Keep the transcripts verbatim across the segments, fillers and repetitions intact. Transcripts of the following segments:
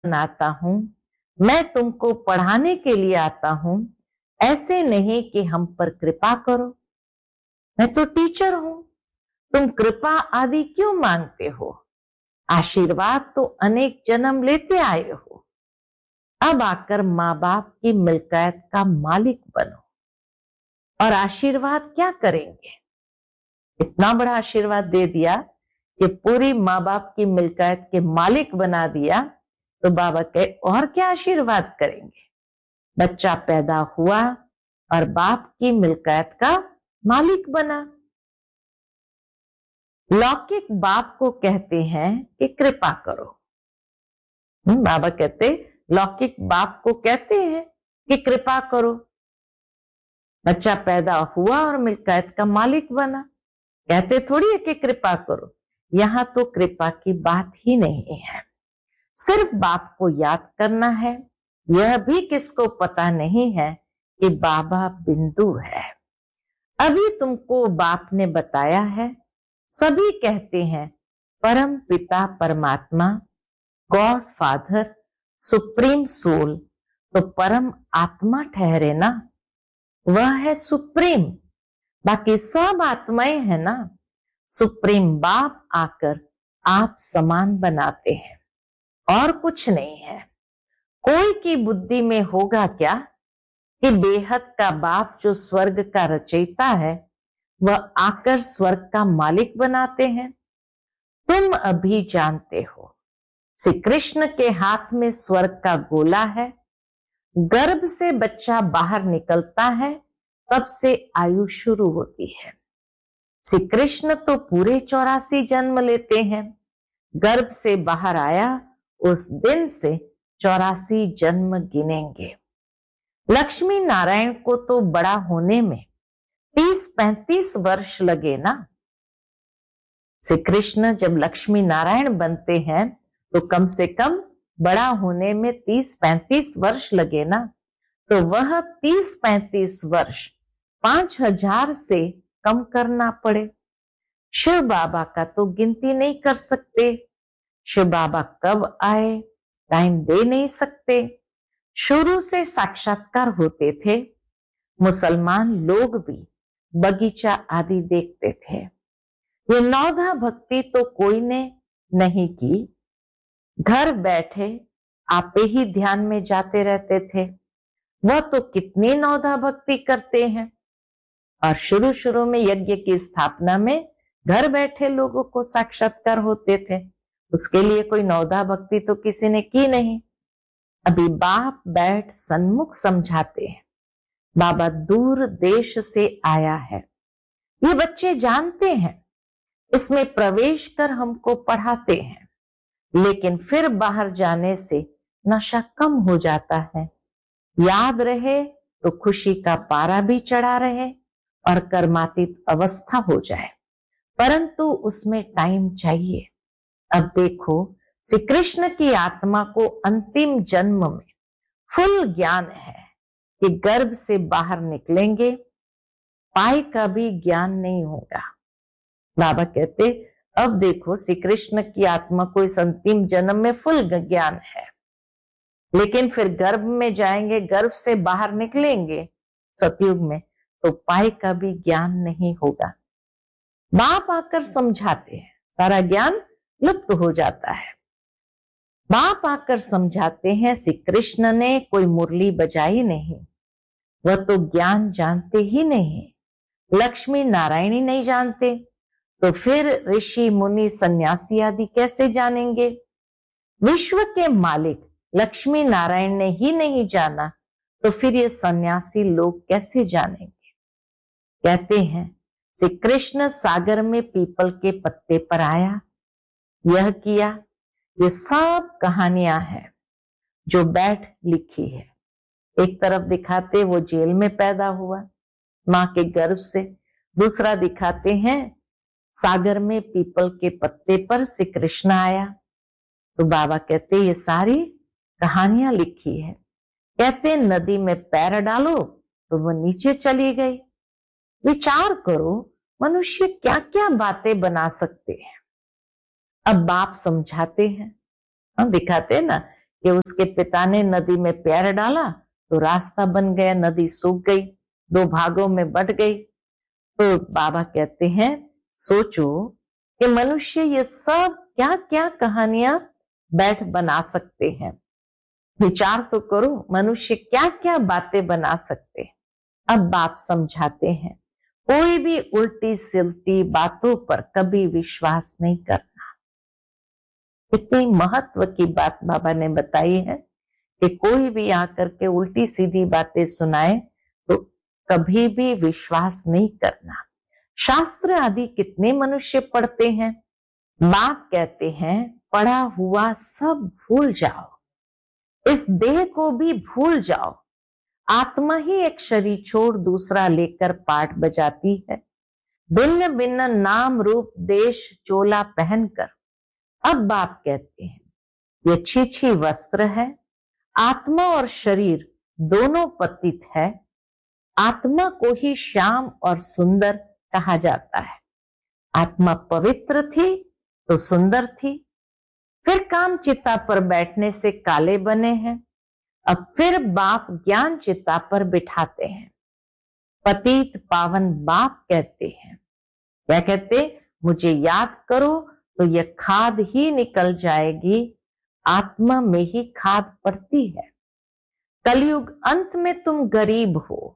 बनाता हूं, मैं तुमको पढ़ाने के लिए आता हूं, ऐसे नहीं कि हम पर कृपा करो। मैं तो टीचर हूं, तुम कृपा आदि क्यों मांगते हो? आशीर्वाद तो अनेक जन्म लेते आए हो। अब आकर माँ बाप की मिल्कियत का मालिक बनो। और आशीर्वाद क्या करेंगे? इतना बड़ा आशीर्वाद दे दिया कि पूरी माँ बाप की मिल्कियत के मालिक बना दिया। तो बाबा कहे और क्या आशीर्वाद करेंगे? बच्चा पैदा हुआ और बाप की मिल्कियत का मालिक बना। लौकिक बाप को कहते हैं कि कृपा करो। बाबा कहते लौकिक बाप को कहते हैं कि कृपा करो। बच्चा पैदा हुआ और मिल्कियत का मालिक बना, कहते थोड़ी है कि कृपा करो। यहां तो कृपा की बात ही नहीं है, सिर्फ बाप को याद करना है। यह भी किसको पता नहीं है कि बाबा बिंदु है। अभी तुमको बाप ने बताया है। सभी कहते हैं परम पिता परमात्मा, गॉड फादर, सुप्रीम सोल, तो परम आत्मा ठहरे ना, वह है सुप्रीम। बाकी सब आत्माएं है ना। सुप्रीम बाप आकर आप समान बनाते हैं और कुछ नहीं है। कोई की बुद्धि में होगा क्या कि बेहद का बाप जो स्वर्ग का रचयिता है वह आकर स्वर्ग का मालिक बनाते हैं। तुम अभी जानते हो श्री कृष्ण के हाथ में स्वर्ग का गोला है। गर्भ से बच्चा बाहर निकलता है तब से आयु शुरू होती है। श्री कृष्ण तो पूरे चौरासी जन्म लेते हैं। गर्भ से बाहर आया उस दिन से चौरासी जन्म गिनेंगे। लक्ष्मी नारायण को तो बड़ा होने में तीस पैंतीस वर्ष लगे ना। श्री कृष्ण जब लक्ष्मी नारायण बनते हैं तो कम से कम बड़ा होने में तीस पैंतीस वर्ष लगे ना। तो वह तीस पैंतीस वर्ष पांच हजार से कम करना पड़े। शिव बाबा का तो गिनती नहीं कर सकते। शिव बाबा कब आए टाइम दे नहीं सकते। शुरू से साक्षात्कार होते थे। मुसलमान लोग भी बगीचा आदि देखते थे। ये नौधा भक्ति तो कोई ने नहीं की। घर बैठे आपे ही ध्यान में जाते रहते थे। वह तो कितनी नौधा भक्ति करते हैं। और शुरू शुरू में यज्ञ की स्थापना में घर बैठे लोगों को साक्षात्कार होते थे। उसके लिए कोई नौधा भक्ति तो किसी ने की नहीं। अभी बाप बैठ सन्मुख समझाते हैं। बाबा दूर देश से आया है, ये बच्चे जानते हैं। इसमें प्रवेश कर हमको पढ़ाते हैं, लेकिन फिर बाहर जाने से नशा कम हो जाता है। याद रहे तो खुशी का पारा भी चढ़ा रहे और कर्मातीत अवस्था हो जाए, परंतु उसमें टाइम चाहिए। अब देखो श्री कृष्ण की आत्मा को अंतिम जन्म में फुल ज्ञान है कि गर्भ से बाहर निकलेंगे, पाई का भी ज्ञान नहीं होगा। बाबा कहते अब देखो श्री कृष्ण की आत्मा को इस अंतिम जन्म में फुल ज्ञान है, लेकिन फिर गर्भ में जाएंगे, गर्भ से बाहर निकलेंगे सतयुग में, तो पाई का भी ज्ञान नहीं होगा। बाप आकर समझाते हैं, सारा ज्ञान लुप्त हो जाता है। बाप आकर समझाते हैं श्री कृष्ण ने कोई मुरली बजाई नहीं, वह तो ज्ञान जानते ही नहीं। लक्ष्मी नारायण ही नहीं जानते तो फिर ऋषि मुनि सन्यासी आदि कैसे जानेंगे? विश्व के मालिक लक्ष्मी नारायण ने ही नहीं जाना तो फिर ये सन्यासी लोग कैसे जानेंगे? कहते हैं श्री कृष्ण सागर में पीपल के पत्ते पर आया, यह किया। ये सब कहानियां हैं जो बैठ लिखी है। एक तरफ दिखाते वो जेल में पैदा हुआ मां के गर्भ से, दूसरा दिखाते हैं सागर में पीपल के पत्ते पर श्री कृष्ण आया। तो बाबा कहते ये सारी कहानियां लिखी है। कहते नदी में पैर डालो तो वो नीचे चली गई। विचार करो मनुष्य क्या क्या बातें बना सकते हैं। अब बाप समझाते हैं, हम दिखाते हैं ना कि उसके पिता ने नदी में पैर डाला तो रास्ता बन गया, नदी सूख गई, दो भागों में बट गई। तो बाबा कहते हैं सोचो कि मनुष्य ये सब क्या क्या कहानियां बैठ बना सकते हैं। विचार तो करो, मनुष्य क्या क्या बातें बना सकते हैं। अब बाप समझाते हैं कोई भी उल्टी सिल्टी बातों पर कभी विश्वास नहीं करना। इतनी महत्व की बात बाबा ने बताई है कि कोई भी आकर के उल्टी सीधी बातें सुनाए तो कभी भी विश्वास नहीं करना। शास्त्र आदि कितने मनुष्य पढ़ते हैं, बाप कहते हैं पढ़ा हुआ सब भूल जाओ, इस देह को भी भूल जाओ। आत्मा ही एक शरीर छोड़ दूसरा लेकर पाठ बजाती है, भिन्न भिन्न नाम रूप देश चोला पहनकर। अब बाप कहते हैं ये छीछी वस्त्र है, आत्मा और शरीर दोनों पतित है। आत्मा को ही श्याम और सुंदर कहा जाता है। आत्मा पवित्र थी तो सुंदर थी, फिर काम चिता पर बैठने से काले बने हैं। अब फिर बाप ज्ञान चिता पर बिठाते हैं। पतित पावन बाप कहते हैं, क्या कहते, मुझे याद करो तो यह खाद ही निकल जाएगी, आत्मा में ही खाद पड़ती है। कलयुग अंत में तुम गरीब हो,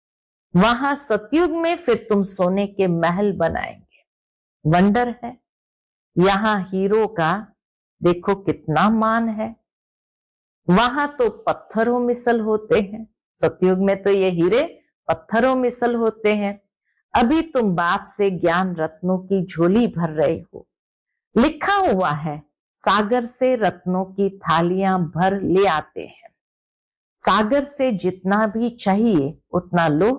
वहां सतयुग में फिर तुम सोने के महल बनाएंगे। वंडर है, यहां हीरो का देखो कितना मान है, वहां तो पत्थरों मिसल होते हैं। सतयुग में तो ये हीरे पत्थरों मिसल होते हैं। अभी तुम बाप से ज्ञान रत्नों की झोली भर रहे हो। लिखा हुआ है सागर से रत्नों की थालियां भर ले आते हैं। सागर से जितना भी चाहिए उतना लो,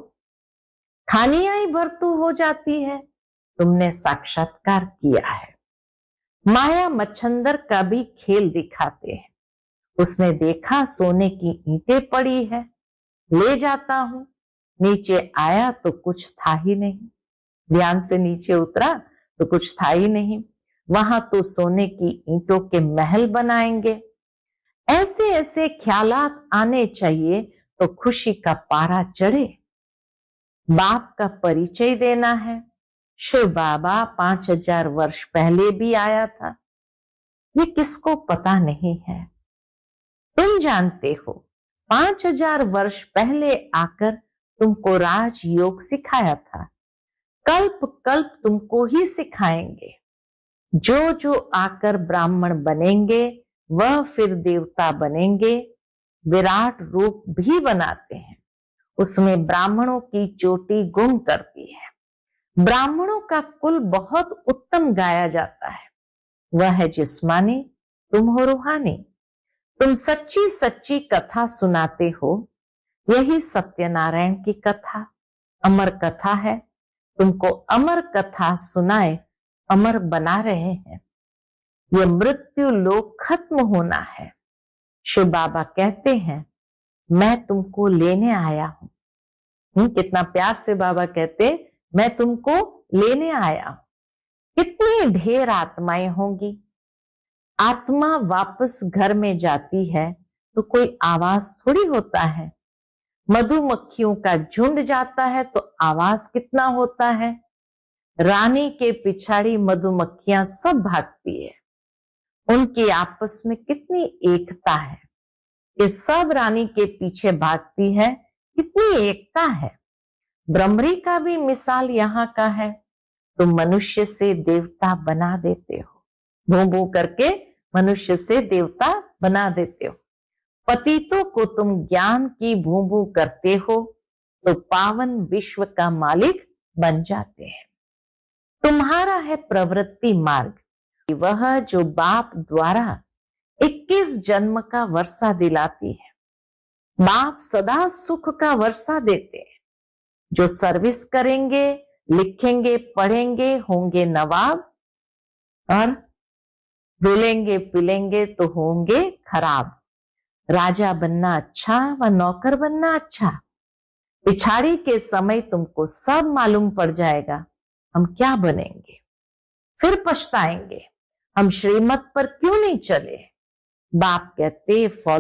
खानियां ही भरतू हो जाती है। तुमने साक्षात्कार किया है। माया मच्छंदर का भी खेल दिखाते हैं। उसने देखा सोने की ईंटें पड़ी है, ले जाता हूं। नीचे आया तो कुछ था ही नहीं, ध्यान से नीचे उतरा तो कुछ था ही नहीं। वहां तो सोने की ईंटों के महल बनाएंगे। ऐसे ऐसे ख्यालात आने चाहिए तो खुशी का पारा चढ़े। बाप का परिचय देना है। शिव बाबा पांच हजार वर्ष पहले भी आया था, ये किसको पता नहीं है। तुम जानते हो, पांच हजार वर्ष पहले आकर तुमको राजयोग सिखाया था। कल्प कल्प तुमको ही सिखाएंगे। जो जो आकर ब्राह्मण बनेंगे वह फिर देवता बनेंगे। विराट रूप भी बनाते हैं, उसमें ब्राह्मणों की चोटी गुम करती है। ब्राह्मणों का कुल बहुत उत्तम गाया जाता है, वह है जिस्मानी, तुम हो रूहानी। तुम सच्ची सच्ची कथा सुनाते हो, यही सत्यनारायण की कथा अमर कथा है। तुमको अमर कथा सुनाए अमर बना रहे हैं। यह मृत्यु लोक खत्म होना है। शिव बाबा कहते हैं मैं तुमको लेने आया हूं। कितना प्यार से बाबा कहते मैं तुमको लेने आया हूं। कितनी ढेर आत्माएं होंगी। आत्मा वापस घर में जाती है तो कोई आवाज थोड़ी होता है। मधुमक्खियों का झुंड जाता है तो आवाज कितना होता है। रानी के पिछाड़ी मधुमक्खियां सब भागती है। उनकी आपस में कितनी एकता है कि सब रानी के पीछे भागती है। कितनी एकता है। ब्रह्मरी का भी मिसाल यहाँ का है। तुम मनुष्य से देवता बना देते हो, भू भू करके मनुष्य से देवता बना देते हो। पतितों को तुम ज्ञान की भू भू करते हो तो पावन विश्व का मालिक बन जाते हैं। तुम्हारा है प्रवृत्ति मार्ग, वह जो बाप द्वारा इक्कीस जन्म का वर्षा दिलाती है। बाप सदा सुख का वर्षा देते हैं। जो सर्विस करेंगे, लिखेंगे, पढ़ेंगे, होंगे नवाब, और रुलेंगे पिलेंगे तो होंगे खराब। राजा बनना अच्छा व नौकर बनना अच्छा। पिछाड़ी के समय तुमको सब मालूम पड़ जाएगा हम क्या बनेंगे। फिर पछताएंगे हम श्रीमत पर क्यों नहीं चले। बाप कहते फॉलो